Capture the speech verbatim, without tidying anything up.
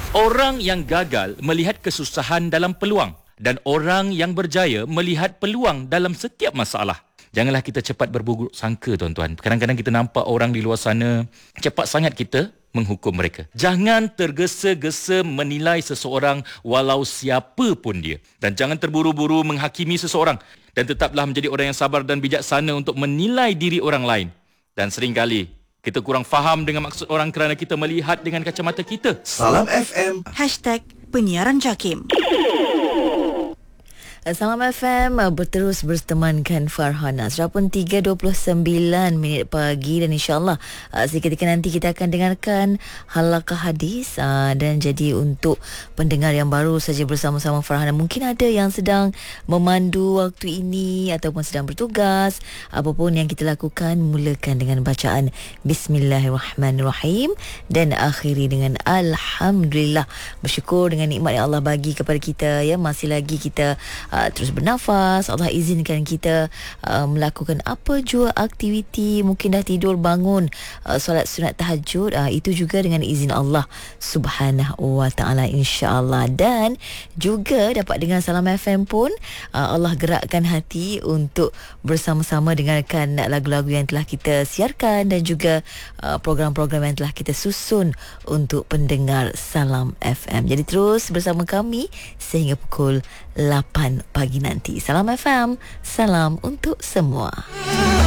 Orang yang gagal melihat kesusahan dalam peluang dan orang yang berjaya melihat peluang dalam setiap masalah. Janganlah kita cepat berburuk sangka, tuan-tuan. Kadang-kadang kita nampak orang di luar sana, cepat sangat kita menghukum mereka. Jangan tergesa-gesa menilai seseorang walau siapa pun dia. Dan jangan terburu-buru menghakimi seseorang. Dan tetaplah menjadi orang yang sabar dan bijaksana untuk menilai diri orang lain. Dan seringkali kita kurang faham dengan maksud orang kerana kita melihat dengan kacamata kita. Salam F M. Hashtag Penyiaran Jakim. Salam F M berterus bertemankan Farhana. Sudah pun tiga dua puluh sembilan minit pagi dan insyaAllah uh, seketika nanti kita akan dengarkan halaqah hadis uh, dan jadi untuk pendengar yang baru saja bersama-sama Farhana, mungkin ada yang sedang memandu waktu ini ataupun sedang bertugas, apapun yang kita lakukan, mulakan dengan bacaan Bismillahirrahmanirrahim dan akhiri dengan Alhamdulillah. Bersyukur dengan nikmat yang Allah bagi kepada kita, ya, masih lagi kita Uh, terus bernafas. Allah izinkan kita uh, melakukan apa jua aktiviti. Mungkin dah tidur bangun uh, solat sunat tahajud, uh, itu juga dengan izin Allah Subhanahu wa ta'ala, insya-Allah. Dan juga dapat dengar Salam F M pun uh, Allah gerakkan hati untuk bersama-sama dengarkan lagu-lagu yang telah kita siarkan dan juga uh, program-program yang telah kita susun untuk pendengar Salam F M. Jadi terus bersama kami sehingga pukul lapan pagi nanti. Salam F M, salam untuk semua.